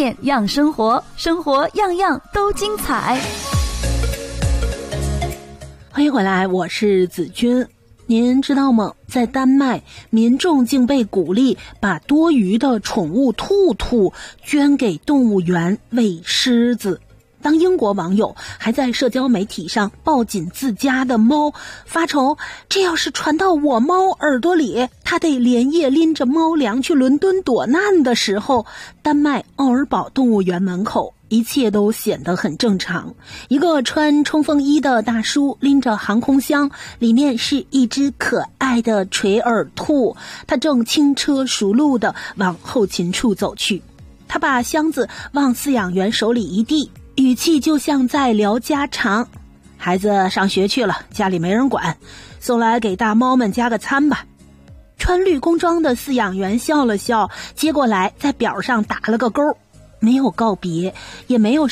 健养生活，生活样样都精彩。 欢迎回来，我是子君。您知道吗？在丹麦，民众竟被鼓励把多余的宠物兔兔捐给动物园喂狮子。当英国网友还在社交媒体上抱紧自家的猫，发愁这要是传到我猫耳朵里，他得连夜拎着猫粮去伦敦躲难的时候，丹麦奥尔堡动物园门口一切都显得很正常。一个穿冲锋衣的大叔拎着航空箱，里面是一只可爱的垂耳兔，他正轻车熟路地往后勤处走去。他把箱子往饲养员手里一递，语气就像在聊家常。孩子上学去了，家里没人管，送来给大猫们加个餐吧。穿绿工装的饲养员笑了笑，接过来在表上打了个勾，没有告别，也没有